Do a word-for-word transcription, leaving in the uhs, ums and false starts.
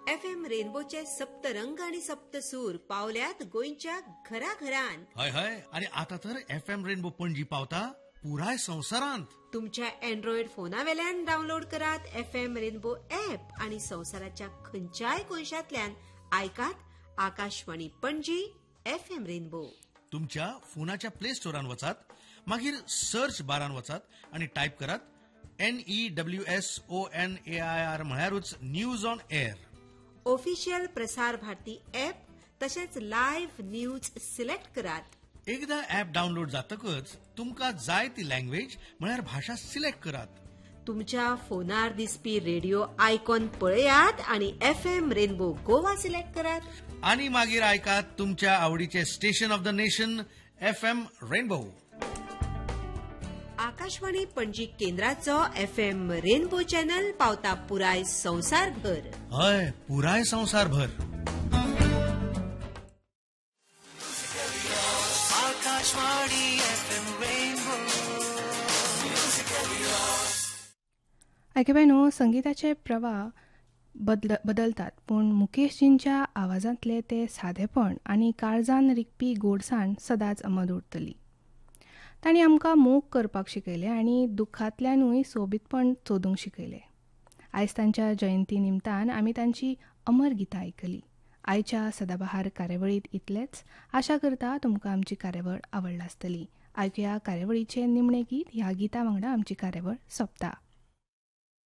F M रेनबोचे Saptarang आणि सप्तसूर पावल्यात गोंयच्या घराघरांत. हय हय आणि आता तर एफ एम रेनबो पणजी पावता पुराय संवसारांत. तुमच्या अँड्रॉइड फोनावेल्यान डाउनलोड करात एफ एम रेनबो ऍप आणि संवसाराच्या खंयच्याय कोनशांतल्यान आयकात Akashvani Panaji F M rainbow. तुमच्या फोनाच्या प्ले स्टोरान वचात, मागीर सर्च बारान वचात आणि टाईप करात N E W S O N A I R म्हळ्यारूच news on air. Official Prasar Bharati app तशेंच लाईव्ह न्यूज सिलेक्ट करात. एकदा ऍप डाउनलोड जातकच तुमका जाय ती लँग्वेज म्हळ्यार भाषा सिलेक्ट करात. तुमच्या फोनार दिसपी रेडिओ आयकॉन पळयात आणि F M rainbow Goa select करात. आणि मागीर आयकात तुमच्या आवडीचे station of the nation F M rainbow. Akashvani Panaji केंद्राचो F M rainbow channel पावता पुराय संवसारभर. हय, पुराय संवसारभर. Akashvani F M rainbow. ऐकब्यानो, संगीताचे प्रवाह बदल बदलतात, पूण मुकेशजींच्या आवाजांतले ते साधेपण आनी काळजान रिगपी गोडसाण सदांच अमर उरतली. तांणी आमकां मोग करपाक शिकयलें आनी दुख्खांतल्यानूय सोबीतपण सोदूंक शिकयलें. आयज तांच्या जयंती निमतान आमी तांची अमर गितां आयकलीं. आयच्या सदाबहार कार्यावळींत इतलेंच. आशा करता तुमकां आमची कार्यावळ आवडली आसतली. आयकुया कार्यावळीचें निमणें गीत. ह्या गिता वांगडा आमची कार्यावळ सोंपता.